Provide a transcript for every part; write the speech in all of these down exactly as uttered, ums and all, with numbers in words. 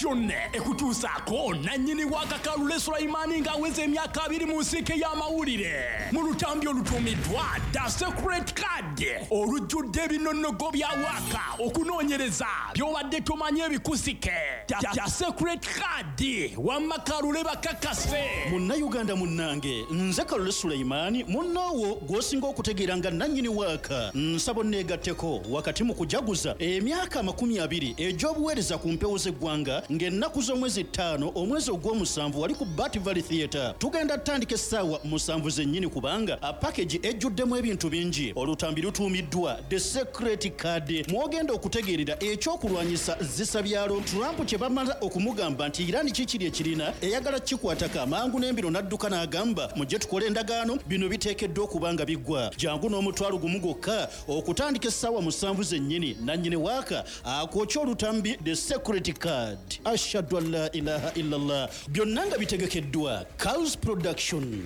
production ekutuusaako nannyini waka Kalule Sulaimani ng'aweza emyaka abiri mu nsike y'amawulire mu lutambi olutuumiddwa The Secret Card olujjudde ebinonnogo bya waka okunoonyereza by'obadde tomanyi ebikusike. The Secret Card wamma Kalule bakakase. Munnayuganda munnange nze Kalule Sulaimani munnaawo gw'osinga okutegeera nga nannyini waka nsabo neegatteko wakati mu kujaguza emyaka amakumi abiri egy'obuweereza ku mpewo z'eggwanga ng'ennaku z'omwezi ttaano omwezi ogw'omusanvu wali ku Bat Valley Theatre. Tugenda tutandika essaawa musanvu zennyini kubanga a package ejjuddemu ebintu bingi. Olutambi lutuumiddwa The Secret Card. Mwogenda okutegeerera ekyokulwanyisa zisabyalo Trump kye bamala okumugamba nti Iran kikiri ekirina eyagala kikwataka amangu n'embiro n'adduka n'agamba mujje tukole endagaano bino biteekeddwa okuba nga biggwa. Jangu n'omutwalo gumu gwokka okutandika essaawa musanvu zennyini nannyini waaka akookya olutambi The Secret Card. Ashhadu an la ilaha illallah. Byonna nga bitegekeddwa Cows Production.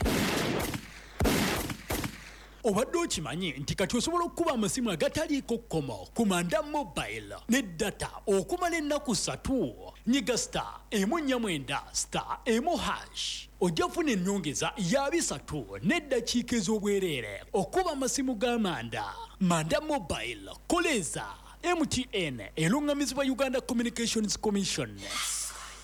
Obadde okimanyi nti kati osobola okukuba amasimu agataliiko kkomo ku Manda Mobile ne data okumala ennaku ssatu. Nyiga star emu nnya mwenda star emu hash ojja funa ennyongeza ya bisatu n'eddakiika ez'obwereere okuba amasimu ga Manda. Manda Mobile koleza M T N elungamizibwa Uganda Communications Commission.